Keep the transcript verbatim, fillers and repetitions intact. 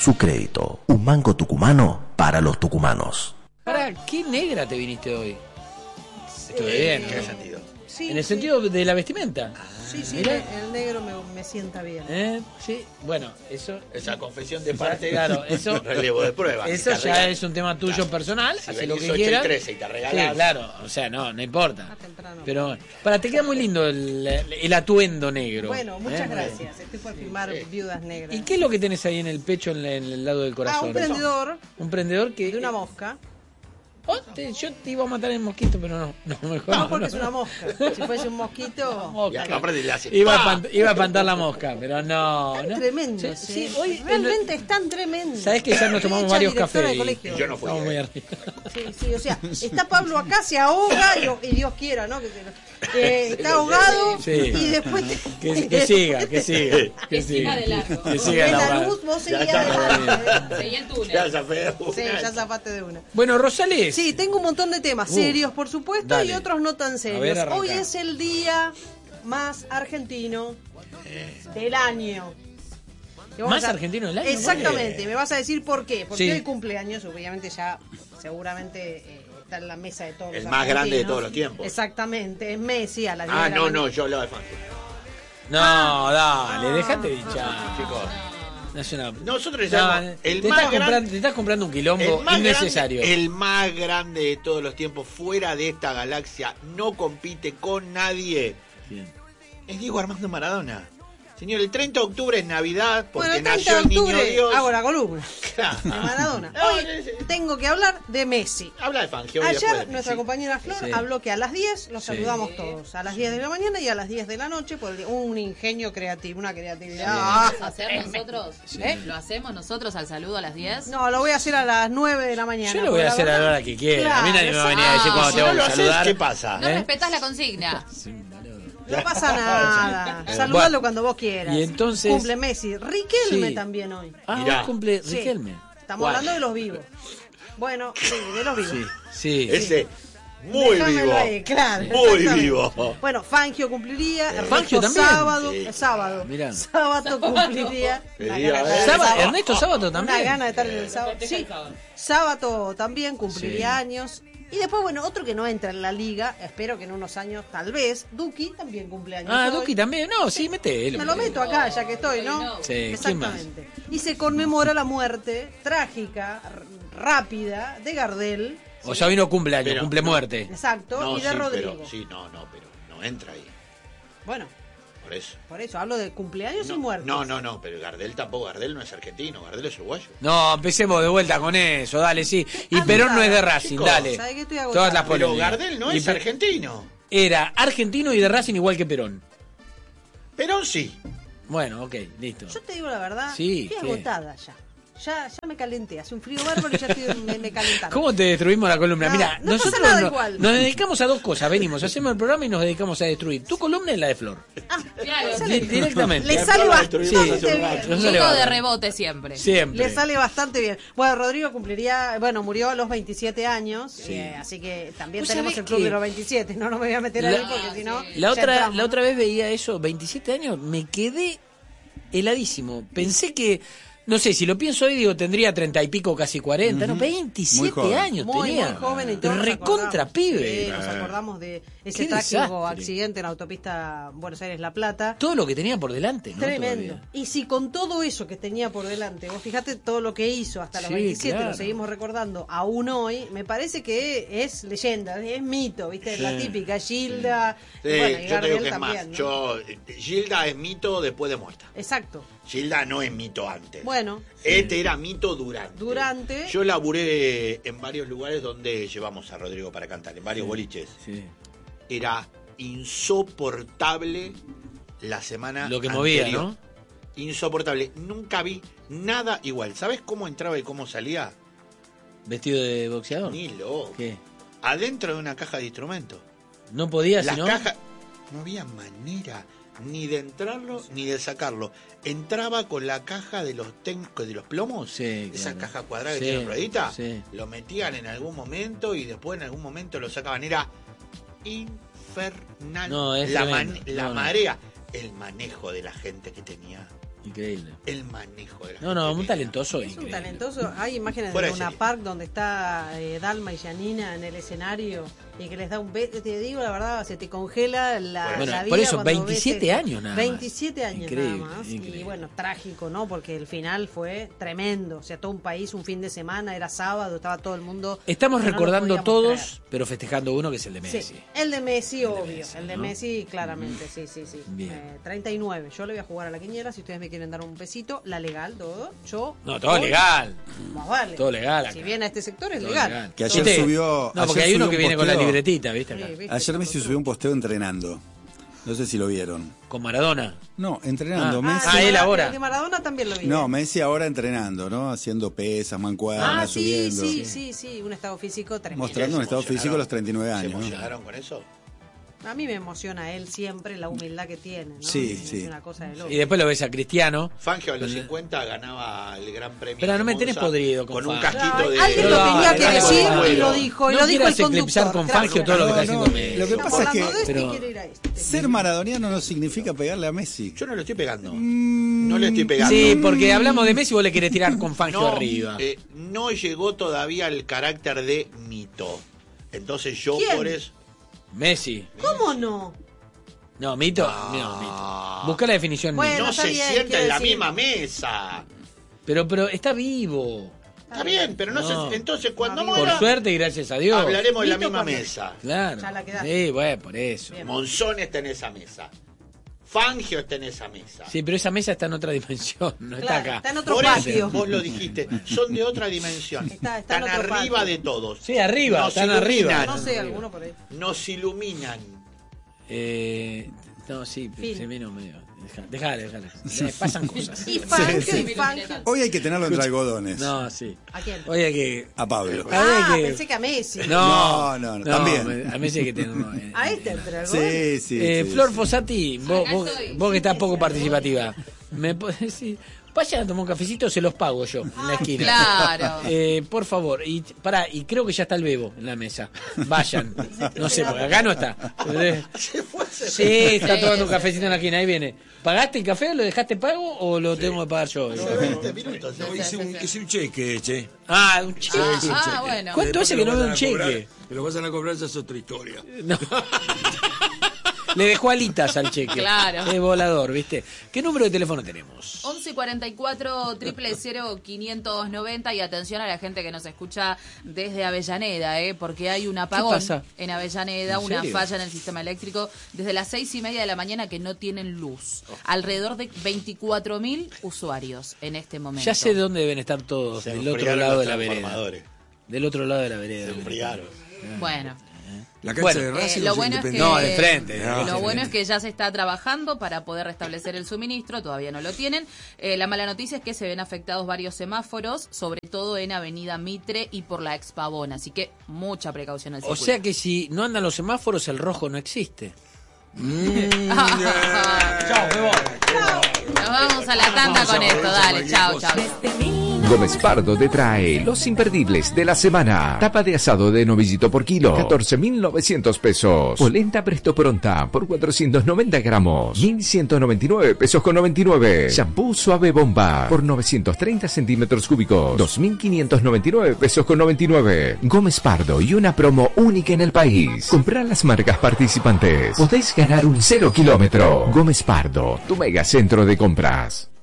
Su crédito, un banco tucumano para los tucumanos. Para, ¿qué negra te viniste hoy? Estuve Eh, bien, ¿en ¿no? qué sentido? Sí, En el sí. sentido de la vestimenta. Sí, sí, Mirá. el negro me, me sienta bien. ¿Eh? Sí, bueno, eso... Esa confesión de parte, Claro, eso... relevo de prueba. Eso Si te ya regalan- es un tema tuyo Claro. personal, Si hace lo venís que ocho y quieras. trece y te regalás. Sí, claro, o sea, no, no importa. Más temprano. Pero bueno, para, te queda muy lindo el, el atuendo negro. Bueno, muchas ¿eh? gracias. Estoy por firmar Viudas Negras. ¿Y qué es lo que tenés ahí en el pecho, en, la- en el lado del Ah, corazón? un prendedor Un prendedor que... de una mosca. Oh, te- yo te iba a matar el mosquito, pero no, no, mejor No, no. porque no. es una mosca. Si fuese un mosquito... Mosca. Y aparte le hace, Iba, a ¡pa! espant- iba a espantar la mosca, pero no. Están ¿no? tremendos, Sí, sí, sí, hoy realmente están tremendos. ¿Sabés que ya nos tomamos Hecha varios directora cafés? de y- colegio. Yo no fui. Estamos muy eh. arriba. Sí, sí, o sea, está Pablo acá, se ahoga y, y Dios quiera, ¿no? Que, que- que está ahogado Sí. y después te, Que, que siga, que siga. Que siga. de largo. Que ves siga la la luz, vos Ya seguís está. adelante. Seguí el túnel. Ya zafé una. Sí, ya zapaste de una. Bueno, Rosales. Sí, tengo un montón de temas, Uh, serios por supuesto, dale. y otros no tan serios. ver, arranca. Hoy es el día más argentino del año. Y vamos ¿Más argentino del año? Exactamente, ¿Por qué? me vas a decir por qué. Porque Sí. hoy cumpleaños, obviamente ya seguramente eh, está en la mesa de todos El los más grande de argentinos. todos los tiempos. Exactamente, es Messi a las diez Ah, de la no, mañana. no, yo hablaba de Fangio. No, dale, dejate de hinchar. Chicos, No es una- nosotros le No, llamamos te, el estás más comprando, grande. te estás comprando un quilombo El más, innecesario. grande, el más grande de todos los tiempos, fuera de esta galaxia, no compite con nadie. Bien. Es Diego Armando Maradona. Señor, el treinta de octubre es Navidad porque Bueno, el treinta nació de el niño octubre Dios. hago la columna Claro. de Maradona. No, Hoy no, no, tengo que hablar de Messi. Habla de Fangio. y después Ayer de mí, nuestra sí. compañera Flor Sí. habló que a las diez los Sí. saludamos todos. A las diez de la mañana y a las diez de la noche. Por el- un ingenio creativo, una creatividad. Ah, ¿Lo hacemos nosotros? ¿Eh? ¿Lo hacemos nosotros al saludo a las diez? No, lo voy a hacer a las nueve de la mañana. Yo lo voy a porque hacer a la verdad- hora que quiera. A mí nadie me va a venir a Claro, decir cuando si te no voy lo a haces, saludar. ¿qué pasa? No ¿Eh? respetás la consigna. No pasa nada. Saludalo Bueno, cuando vos quieras. y entonces- Cumple Messi. Riquelme Sí. también hoy. Ah, Mirá. hoy cumple Sí. Riquelme. Estamos ¿Cuál? hablando de los vivos. Bueno, sí, de los vivos. Sí, sí. Ese, muy Déjamelo vivo. ahí, claro, Muy exactamente. vivo. Bueno, Fangio cumpliría. Ernesto Fangio también. Sábado, Sí. eh, sábado. Mirá. Sábado cumpliría. Qué Una día, gana de ¿eh? estar el Sábado- sábado. Ernesto Sábato Una también. gana de estar en el sábado. Sí. Sábado también cumpliría Sí. años. Y después, bueno, otro que no entra en la liga, espero que en unos años, tal vez, Duki también cumple años. Ah, hoy. Duki también. No, sí, metelo. Me lo meto acá, ya que estoy, ¿no? Sí, ¿quién exactamente. Y se conmemora la muerte trágica, r- rápida, de Gardel. O ya vino cumpleaños, Pero, cumple no. muerte. Exacto, No, y de sí, Rodrigo. pero, sí, no, no, pero no entra ahí. Bueno, Por eso. por eso hablo de cumpleaños y No, muertes. no, no, no, pero Gardel tampoco. Gardel no es argentino, Gardel es uruguayo. No, empecemos de vuelta con eso, dale, sí. Y Ah, Perón mira, no es de Racing, chicos, dale. ¿sabe qué estoy agotada? Todas las Pero polémicas. Gardel no Y es Pe- argentino. Era argentino y de Racing igual que Perón. Perón sí. Bueno, ok, listo. Yo te digo la verdad, Sí, estoy ¿qué? agotada ya. Ya, ya me calenté, hace un frío bárbaro y ya estoy, me, me calentaron. ¿Cómo te destruimos la columna? No, Mira, no pasa nosotros nada no- igual. nos dedicamos a dos cosas. Venimos, hacemos el programa y nos dedicamos a destruir. Tu columna es la de Flor. Claro. Di- directamente. Le sale la destruimos bastante hace un bien. rato. No se Chico le va. de rebote siempre. Siempre. Le sale bastante bien. Bueno, Rodrigo cumpliría, bueno, murió a los veintisiete años, eh, así que también ¿Vos tenemos sabés el club que- de los veintisiete, no, no me voy a meter La- ahí porque si no... La ya otra, entramos. la otra vez veía eso, veintisiete años, me quedé heladísimo. Pensé que, no sé, si lo pienso hoy, digo, tendría treinta y pico, casi cuarenta. No, Muy veintisiete joven. años Muy, tenía. muy joven y todos nos Recontra acordamos. pibe. Sí, nos acordamos de ese Qué trágico desastre. accidente en la autopista Buenos Aires-La Plata. Todo lo que tenía por delante, ¿no? Tremendo. Todavía. Y si con todo eso que tenía por delante, vos fijate todo lo que hizo hasta los Sí, veintisiete, claro. lo seguimos recordando aún hoy, me parece que es leyenda, es mito, ¿viste? La típica Gilda. Sí, y bueno, y yo te digo Gardel que es también, más. ¿no? Yo, Gilda es mito después de muerta. Exacto. Gilda no es mito antes. Bueno, Este era mito durante. Durante. Yo laburé en varios lugares donde llevamos a Rodrigo para cantar, en varios boliches. Sí. Era insoportable la semana Lo que movía, anterior. ¿no? Insoportable. Nunca vi nada igual. ¿Sabes cómo entraba y cómo salía? ¿Vestido de boxeador? Ni loco. ¿Qué? Adentro de una caja de instrumentos. ¿No podía, Las si no? cajas. No había manera ni de entrarlo ni de sacarlo. Entraba con la caja de los técnicos de los plomos, Sí, esa claro. caja cuadrada Sí, que tiene ruedita, sí. lo metían en algún momento y después en algún momento lo sacaban. Era infernal. No, es la tremendo. man- la No, no. marea, el manejo de la gente que tenía. Increíble. El manejo de la No, no, gente un mira. talentoso Es un increíble. talentoso. Hay imágenes Fuera de de Luna serie. Park donde está eh, Dalma y Janina en el escenario y que les da un beso. Te digo la verdad, se te congela la, Bueno, la vida. por eso, cuando ves veintisiete esto. años nada más. veintisiete años Increíble, nada más. increíble. Y bueno, trágico, ¿no? Porque el final fue tremendo. O sea, todo un país, un fin de semana, era sábado, estaba todo el mundo. Estamos que no lo recordando podíamos todos, creer. pero festejando uno que es el de Messi. Sí, el de Messi, obvio. Messi, el de ¿no? Messi, claramente, sí, sí, sí. Bien. Eh, treinta y nueve. Yo le voy a jugar a la quiniela. Si ustedes me quieren dar un besito, la legal, todo. Yo. No, todo voy. legal. Más vale. Todo legal acá. Si viene a este sector es Todo legal. legal. Que ayer ¿Viste? subió- No, porque ayer hay uno subió que un viene con la posteo. libretita, ¿viste? Acá. Sí, ¿viste? Ayer Messi subió un posteo entrenando. No sé si lo vieron. Con Maradona. No, entrenando. Ah. Messi. Ah, el él de Mara- ahora. el de Maradona también lo vi. No, Messi ahora entrenando, ¿no? Haciendo pesas, mancuernas, Ah, sí, subiendo. sí, sí, sí, un estado físico tremendo. Mostrando un estado ¿Se emocionaron? físico a los treinta y nueve ¿Se años, ¿no? emocionaron con eso? A mí me emociona él siempre, la humildad que tiene, ¿no? Sí, es sí. una cosa de loco. Y después lo ves a Cristiano. Fangio a los cincuenta ganaba el Gran Premio. Pero de no me tenés Monza podrido con con un Fangio. casquito de. Alguien lo No, tenía no, que no, decir no, y lo no. dijo, y No lo dijo el quieras eclipsar conductor. con claro. Fangio todo lo que está No, haciendo no, Messi. lo que Estamos pasa es hablando que- de este y pero- quiere ir a este. Ser maradoniano no significa pegarle a Messi. Yo no lo estoy pegando. Mm, No le estoy pegando. Sí, porque hablamos de Messi y vos le querés tirar con Fangio no, arriba. eh, no llegó todavía al carácter de mito. Entonces yo ¿Quién? por eso. Messi. ¿Cómo no? No, Mito. Ah. No, Mito. Busca la definición Bueno, Mito. No está se bien, sienta quiero en la decir- misma mesa. Pero, pero está vivo. Está bien, pero no, No. se. Entonces cuando No, Por muera, suerte y gracias a Dios. hablaremos de la Mito misma cuando- mesa. Claro. Ya la quedaste. Sí, bueno, por eso. Bien. Monzón está en esa mesa. Fangio está en esa mesa. Sí, pero esa mesa está en otra dimensión, no está Claro, acá. está en otro Por eso, patio. vos lo dijiste, son de otra dimensión. Está- está en están otro arriba patio. de todos. Sí, arriba, Nos están iluminan. arriba. No sé, alguno por ahí. Nos iluminan. Eh, no, sí, Fin. se vino medio. Deja- Dejale, dejale. Eh, Pasan cosas. Y Fangio, sí. y Fangio. Hoy hay que tenerlo entre algodones. No, sí. ¿A quién? Oye, que. A Pablo. Ah, Había que- pensé que a Messi. No, No, no, no, también. me- A Messi hay que tenerlo. eh, A este entre algo. Sí, sí. Eh, sí, Flor sí. Fossati, vos, Acá vos, estoy. vos que estás poco participativa, ¿me podés decir? Vayan a tomar un cafecito, se los pago yo en la esquina. Claro. Eh, por favor, y pará, y creo que ya está el bebo en la mesa. Vayan. No sé, porque acá no está. Se fue, se Sí, está tomando un cafecito en la esquina, ahí viene. ¿Pagaste el café? ¿Lo dejaste pago o lo tengo que pagar yo? fue veinte minutos. No, hice un, hice un cheque, che. Ah, un cheque. Ah, Hice un ah, cheque. bueno. ¿Cuánto hace que no Después veo lo un vayan a cobrar, cheque? Que lo vayan a cobrar, esa es otra historia. No. Le dejó alitas al cheque. Claro. Es volador, ¿viste? ¿Qué número de teléfono tenemos? once cuarenta y cuatro, triple cero, quinientos noventa y atención a la gente que nos escucha desde Avellaneda, ¿eh? Porque hay un apagón pasa? en Avellaneda, ¿En una serio? falla en el sistema eléctrico desde las seis y media de la mañana que no tienen luz. Alrededor de veinticuatro mil usuarios en este momento. Ya sé dónde deben estar todos, Se del otro enfriaron lado los de la vereda. transformadores. Del otro lado de la vereda. Se enfriaron. Bueno. La cancha Bueno, de Racing Eh, lo o bueno es que, Independiente. No, de frente, no, lo de bueno frente. es que ya se está trabajando para poder restablecer el suministro, todavía no lo tienen. Eh, la mala noticia es que se ven afectados varios semáforos, sobre todo en Avenida Mitre y por la Expavón, así que mucha precaución al O circuito. sea que si no andan los semáforos, el rojo no existe. Chao, me voy. Nos vamos a la tanda con esto, dale, chao, chao. Gómez Pardo te trae los imperdibles de la semana. Tapa de asado de novillito por kilo, catorce mil novecientos pesos. Polenta Presto Pronta por cuatrocientos noventa gramos, mil ciento noventa y nueve pesos con noventa y nueve. Shampoo Suave Bomba por novecientos treinta centímetros cúbicos, dos mil quinientos noventa y nueve pesos con noventa y nueve. Gómez Pardo y una promo única en el país. Comprar las marcas participantes. Podéis ganar un cero kilómetro. Gómez Pardo, tu mega centro de compras.